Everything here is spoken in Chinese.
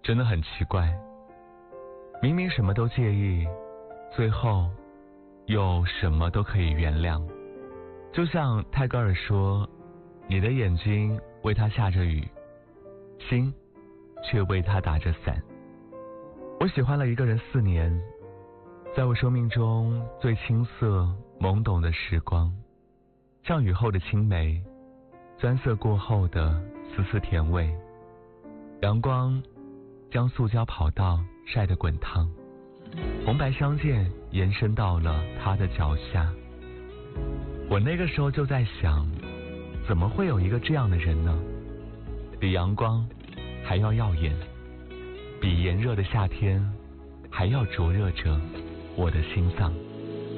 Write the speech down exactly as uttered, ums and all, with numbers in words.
真的很奇怪，明明什么都介意，最后又什么都可以原谅。就像泰戈尔说，你的眼睛为他下着雨，心却为他打着伞。我喜欢了一个人四年，在我生命中最青涩懵懂的时光，像雨后的青梅，钻涩过后的丝丝甜味。阳光将塑胶跑道晒得滚烫，红白相间延伸到了他的脚下。我那个时候就在想，怎么会有一个这样的人呢？比阳光还要耀眼，比炎热的夏天还要灼热着我的心脏。